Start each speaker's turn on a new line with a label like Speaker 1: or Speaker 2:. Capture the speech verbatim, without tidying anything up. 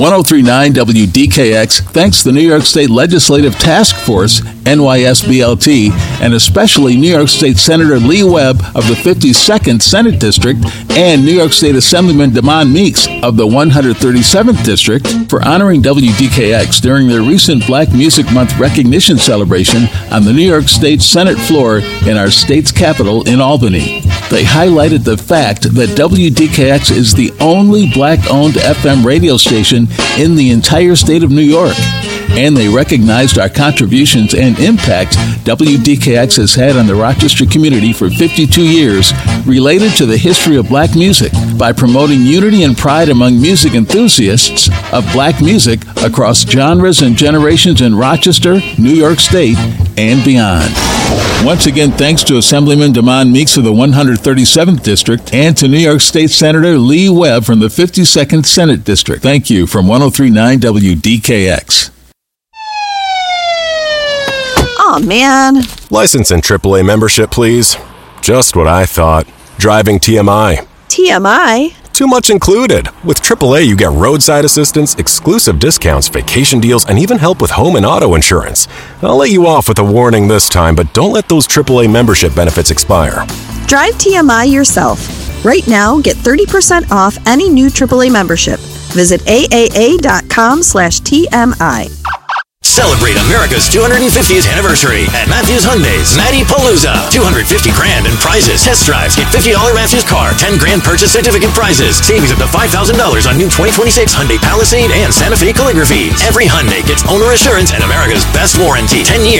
Speaker 1: one oh three point nine W D K X thanks the New York State Legislative Task Force, N Y S B L T, and especially New York State Senator Lee Webb of the fifty-second Senate District and New York State Assemblyman Damon Meeks of the one hundred thirty-seventh District for honoring W D K X during their recent Black Music Month recognition celebration on the New York State Senate floor in our state's capital in Albany. They highlighted the fact that W D K X is the only Black-owned F M radio station in the entire state of New York. And they recognized our contributions and impact W D K X has had on the Rochester community for fifty-two years related to the history of Black music by promoting unity and pride among music enthusiasts of Black music across genres and generations in Rochester, New York State, and beyond. Once again, thanks to Assemblyman Damon Meeks of the one hundred thirty-seventh District and to New York State Senator Lee Webb from the fifty-second Senate District. Thank you from one oh three point nine W D K X.
Speaker 2: Oh, man.
Speaker 3: License and triple A membership, please. Just what I thought. Driving T M I.
Speaker 2: T M I?
Speaker 3: Too much included. With triple A, you get roadside assistance, exclusive discounts, vacation deals, and even help with home and auto insurance. I'll let you off with a warning this time, but don't let those triple A membership benefits expire.
Speaker 2: Drive T M I yourself. Right now, get thirty percent off any new triple A membership. Visit A A A dot com slash T M I.
Speaker 4: Celebrate America's two hundred fiftieth anniversary at Matthews Hyundai's Matty Palooza. two hundred fifty grand in prizes, test drives, get fifty dollars Matthews car, ten grand purchase certificate prizes, savings up to five thousand dollars on new twenty twenty-six Hyundai Palisade and Santa Fe Calligraphy. Every Hyundai gets owner assurance and America's best warranty, ten years.